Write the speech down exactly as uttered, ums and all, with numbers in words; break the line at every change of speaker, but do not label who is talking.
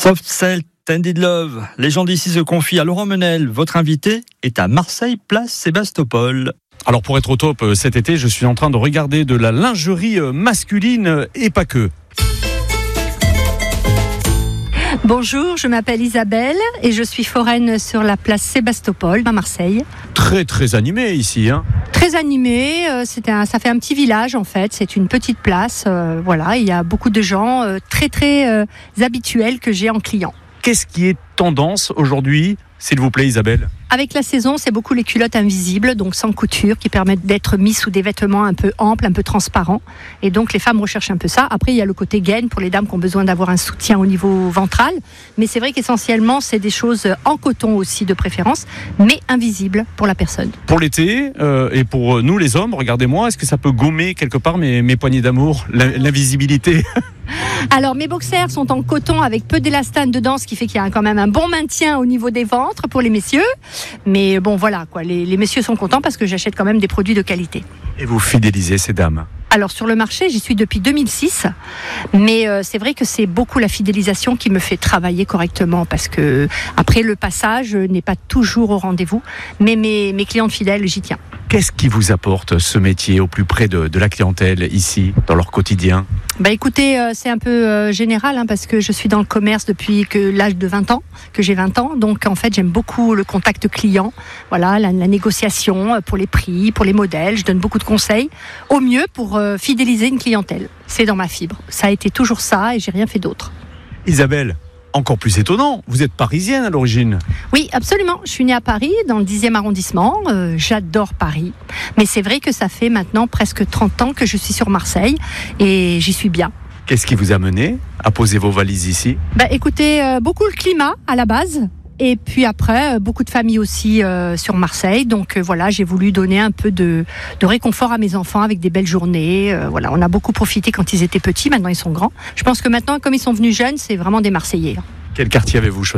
Soft Cell, Tended Love. Les gens d'ici se confient à Laurent Menel. Votre invité est à Marseille, place Sébastopol.
Alors pour être au top cet été, je suis en train de regarder de la lingerie masculine et pas que.
Bonjour, je m'appelle Isabelle et je suis foraine sur la place Sébastopol à Marseille.
Très très animé ici, hein.
Très animé, euh, c'est un, ça fait un petit village en fait, c'est une petite place, euh, voilà, il y a beaucoup de gens euh, très très euh, habituels que j'ai en client.
Qu'est-ce qui est tendance aujourd'hui, s'il vous plaît Isabelle ?
Avec la saison, c'est beaucoup les culottes invisibles, donc sans couture, qui permettent d'être mis sous des vêtements un peu amples, un peu transparents. Et donc les femmes recherchent un peu ça. Après, il y a le côté gaine pour les dames qui ont besoin d'avoir un soutien au niveau ventral. Mais c'est vrai qu'essentiellement, c'est des choses en coton aussi de préférence, mais invisibles pour la personne.
Pour l'été, euh, et pour nous les hommes, regardez-moi, est-ce que ça peut gommer quelque part mes, mes poignées d'amour, l'invisibilité ?
Alors mes boxers sont en coton avec peu d'élastane dedans, ce qui fait qu'il y a quand même un bon maintien au niveau des ventres pour les messieurs. Mais bon voilà, quoi, les, les messieurs sont contents parce que j'achète quand même des produits de qualité.
Et vous fidélisez ces dames ?
Alors sur le marché, j'y suis depuis deux mille six, mais euh, c'est vrai que c'est beaucoup la fidélisation qui me fait travailler correctement parce que après le passage n'est pas toujours au rendez-vous, mais mes, mes clientes fidèles, j'y tiens.
Qu'est-ce qui vous apporte ce métier au plus près de, de la clientèle ici, dans leur quotidien ?
Bah écoutez, euh, c'est un peu euh, général hein, parce que je suis dans le commerce depuis que l'âge de vingt ans, que j'ai vingt ans. Donc en fait, j'aime beaucoup le contact client, voilà, la, la négociation pour les prix, pour les modèles. Je donne beaucoup de conseils, au mieux pour euh, fidéliser une clientèle. C'est dans ma fibre. Ça a été toujours ça et j'ai rien fait d'autre.
Isabelle, encore plus étonnant, vous êtes parisienne à l'origine.
Oui, absolument. Je suis née à Paris, dans le dixième arrondissement. Euh, j'adore Paris. Mais c'est vrai que ça fait maintenant presque trente ans que je suis sur Marseille et j'y suis bien.
Qu'est-ce qui vous a mené à poser vos valises ici ?
Bah, écoutez, euh, beaucoup le climat à la base. Et puis après, euh, beaucoup de familles aussi euh, sur Marseille. Donc euh, voilà, j'ai voulu donner un peu de, de réconfort à mes enfants avec des belles journées. Euh, voilà, on a beaucoup profité quand ils étaient petits. Maintenant, ils sont grands. Je pense que maintenant, comme ils sont venus jeunes, c'est vraiment des Marseillais.
Quel quartier avez-vous choisi ?